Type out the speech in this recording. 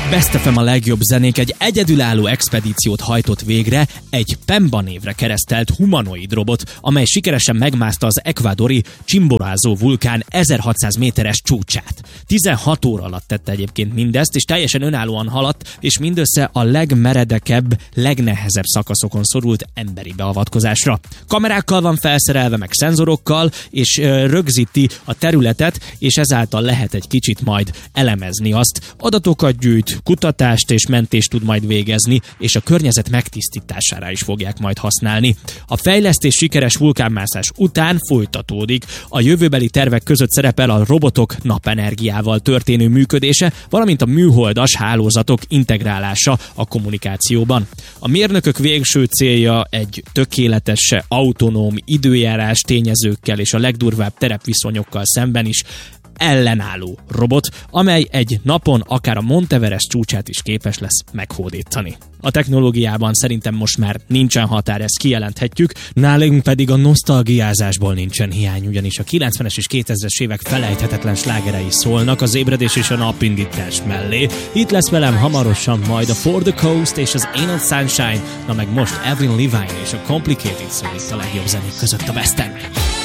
Best FM a legjobb zenék egy egyedülálló expedíciót hajtott végre egy Pemba névre keresztelt humanoid robot, amely sikeresen megmászta az ekvádori Chimborazo vulkán 1600 méteres csúcsát. 16 óra alatt tette egyébként mindezt, és teljesen önállóan haladt, és mindössze a legmeredekebb, legnehezebb szakaszokon szorult emberi beavatkozásra. Kamerákkal van felszerelve, meg szenzorokkal, és rögzíti a területet, és ezáltal lehet egy kicsit majd elemezni azt. Adatokat gyűjt, kutatást és mentést tud majd végezni, és a környezet megtisztítására is fogják majd használni. A fejlesztés sikeres vulkánmászás után folytatódik. A jövőbeli tervek között szerepel a robotok napenergiával történő működése, valamint a műholdas hálózatok integrálása a kommunikációban. A mérnökök végső célja egy tökéletes, autonóm időjárás tényezőkkel és a legdurvább terepviszonyokkal szemben is ellenálló robot, amely egy napon akár a Monteverest csúcsát is képes lesz meghódítani. A technológiában szerintem most már nincsen határ, ezt kijelenthetjük, nálunk pedig a nosztalgiázásból nincsen hiány, ugyanis a 90-es és 2000-es évek felejthetetlen slágerei szólnak az ébredés és a napindítás mellé. Itt lesz velem hamarosan majd a For the Coast és az Ain't No Sunshine, na meg most Avril Lavigne és a Complicated szól itt a legjobb zenék között a Besten.